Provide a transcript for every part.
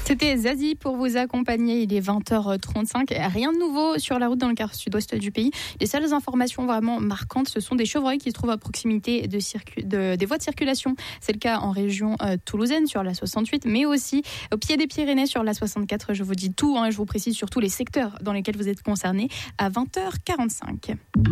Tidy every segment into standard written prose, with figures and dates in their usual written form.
C'était Zazie pour vous accompagner. Il est 20h35. Rien de nouveau sur la route dans le quart sud-ouest du pays. Les seules informations vraiment marquantes, ce sont des chevreuils qui se trouvent à proximité des voies de circulation. C'est le cas en région toulousaine sur la 68, mais aussi au pied des Pyrénées sur la 64. Je vous dis tout, je vous précise surtout les secteurs dans lesquels vous êtes concernés à 20h45.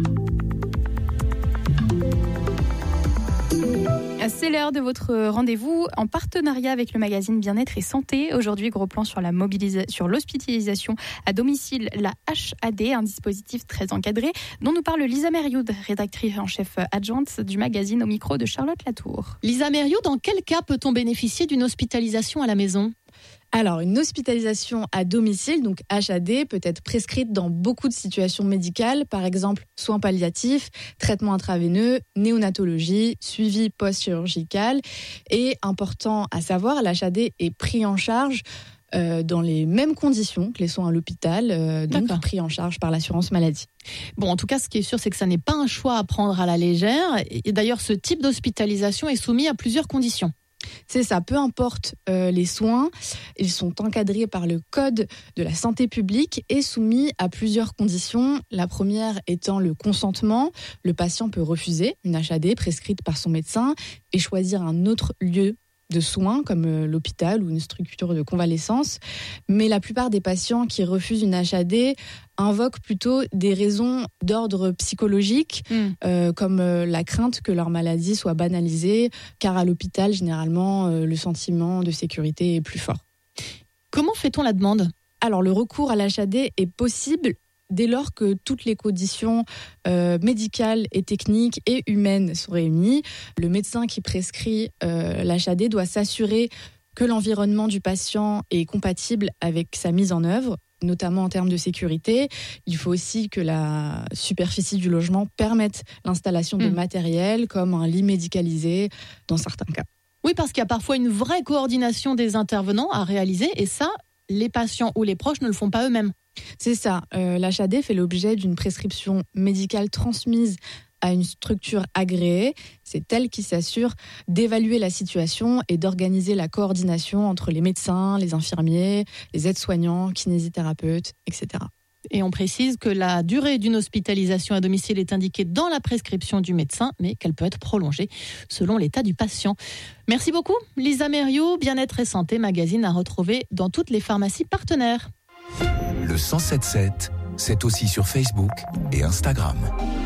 C'est l'heure de votre rendez-vous en partenariat avec le magazine Bien-être et Santé. Aujourd'hui, gros plan sur l'hospitalisation à domicile, la HAD, un dispositif très encadré dont nous parle Lisa Merioud, rédactrice en chef adjointe du magazine au micro de Charlotte Latour. Lisa Merioud, dans quel cas peut-on bénéficier d'une hospitalisation à la maison ? Alors, une hospitalisation à domicile, donc HAD, peut être prescrite dans beaucoup de situations médicales, par exemple soins palliatifs, traitements intraveineux, néonatologie, suivi post-chirurgical. Et important à savoir, l'HAD est pris en charge dans les mêmes conditions que les soins à l'hôpital, donc pris en charge par l'assurance maladie. Bon, en tout cas, ce qui est sûr, c'est que ça n'est pas un choix à prendre à la légère. Et d'ailleurs, ce type d'hospitalisation est soumis à plusieurs conditions. C'est ça, peu importe les soins, ils sont encadrés par le Code de la santé publique et soumis à plusieurs conditions. La première étant le consentement. Le patient peut refuser une HAD prescrite par son médecin et choisir un autre lieu de soins comme l'hôpital ou une structure de convalescence. Mais la plupart des patients qui refusent une HAD invoquent plutôt des raisons d'ordre psychologique, comme la crainte que leur maladie soit banalisée, car à l'hôpital, généralement, le sentiment de sécurité est plus fort. Comment fait-on la demande ? Alors, le recours à l'HAD est possible dès lors que toutes les conditions médicales et techniques et humaines sont réunies. Le médecin qui prescrit l'HAD doit s'assurer que l'environnement du patient est compatible avec sa mise en œuvre, notamment en termes de sécurité. Il faut aussi que la superficie du logement permette l'installation de matériel comme un lit médicalisé dans certains cas. Oui, parce qu'il y a parfois une vraie coordination des intervenants à réaliser et ça, les patients ou les proches ne le font pas eux-mêmes. C'est ça. L'HAD fait l'objet d'une prescription médicale transmise à une structure agréée. C'est elle qui s'assure d'évaluer la situation et d'organiser la coordination entre les médecins, les infirmiers, les aides-soignants, kinésithérapeutes, etc. Et on précise que la durée d'une hospitalisation à domicile est indiquée dans la prescription du médecin, mais qu'elle peut être prolongée selon l'état du patient. Merci beaucoup, Lisa Merioud. Bien-être et Santé, magazine à retrouver dans toutes les pharmacies partenaires. Le 107.7, c'est aussi sur Facebook et Instagram.